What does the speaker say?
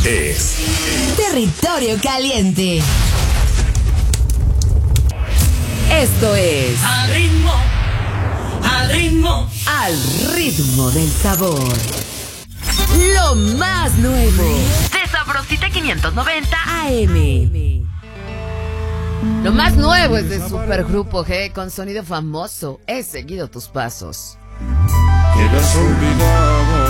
es Territorio Caliente. Esto es Al ritmo del sabor. Lo más nuevo de Sabrosita 590 AM. Lo más nuevo es de Supergrupo G con sonido famoso. He seguido tus pasos. Que me has olvidado